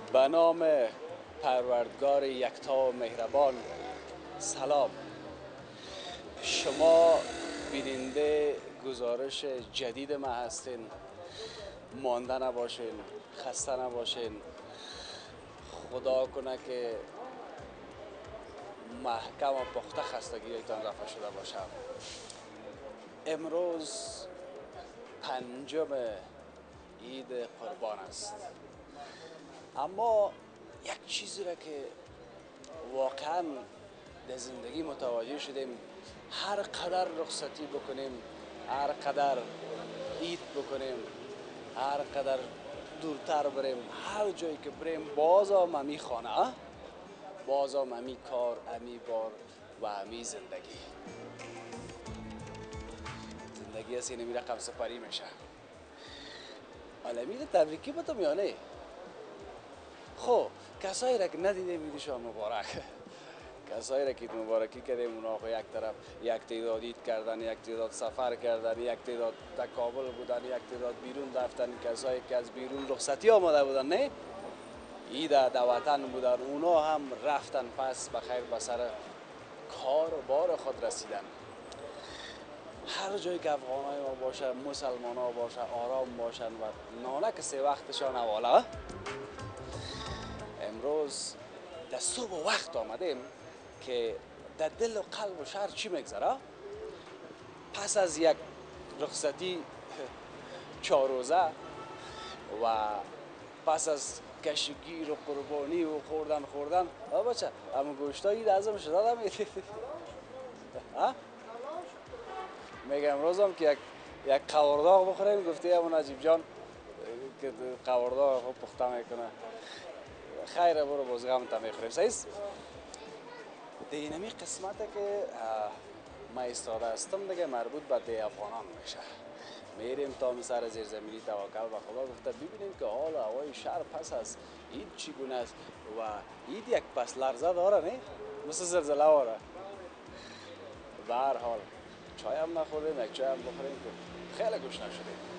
به نام پروردگار یکتا و مهربان. سلام. شما بیننده گزارش جدید ما هستین. مانده نباشین، خسته نباشین. خدا کنه که محکم و پخته خستگیتان رفع شده باشه. امروز 5 عید قربان است، اما یک چیزی را که واقعا در زندگی متوجه شدیم، هر قدر رخصتی بکنیم، هر قدر عید بکنیم، هر قدر دورتر بریم، هر جایی که بریم باز هم امی خانه، باز هم امی کار، امی بار و امی زندگی از اینمی رقم سپری میشه. حالا تبریکی بتم یا نه؟ خب کسایی را که ندیده میدیشان مبارک. کسایی را که مبارکی کردیم، اونا یک طرف یک تعداد عید کردن، یک تعداد سفر کردن، یک تعداد در کابل بودن، یک تعداد بیرون رفتن. کسایی که از بیرون رخصتی آمده بودن، نه عید در وطن بودن، اونا هم رفتن پس بخیر به سر کار و بار خود رسیدن. هر جایی که افغانای ما باشه، مسلمان ها باشه، آرام باشن و نانک سه وقتشان حواله. امروز در صبح وقت آمدیم که در دل و قلب و شهر چی میگذره. پس از یک رخصتی 4 روزه و پس از کشگیر و قربانی و خوردن بچه اما گوشتا عید ازم شده دمید. میگم امروز هم که یک قورداغ بخوریم. گفتی همون عجیب جان که قورداغ خوب پخته میکنه. خیره برو بازغم تا میخوریم. سیست اینمی قسمته که ما ایستاده هستم دیگه مربوط به ده افغانان میشه. میریم تا سر زیرزمینی توکل به خدا گفته ببینیم که حال هوای شهر پس از عید چگونه است و عید یک پس لرزه داره، نه مثل زلزله واره. به هر حال چای هم نخوریم، یک چای هم بخوریم که خیلی گشنه شدیم.